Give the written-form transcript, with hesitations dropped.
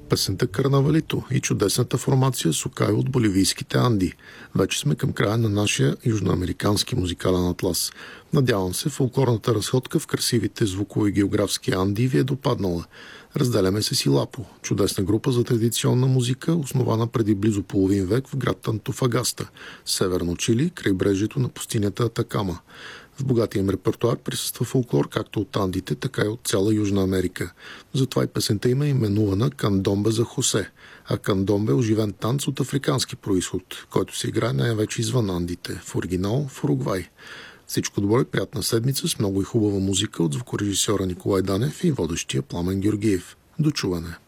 Песента Карнавалито и чудесната формация Сукай от боливийските Анди. Вече сме към края на нашия южноамерикански музикален атлас. Надявам се, фолклорната разходка в красивите звукови географски Анди ви е допаднала. Разделяме се Силапо, чудесна група за традиционна музика, основана преди близо половин век в град Антофагаста, северно Чили, крайбрежието на пустинята Атакама. В богатия им репертуар присъства фолклор както от Андите, така и от цяла Южна Америка. Затова и песента им е именувана Кандомбе за Хосе, а кандомбе е оживен танц от африкански происход, който се играе най-вече извън Андите, в оригинал в Уругвай. Всичко добро и приятна седмица с много и хубава музика от звукорежисьора Николай Данев и водещия Пламен Георгиев. До чуване!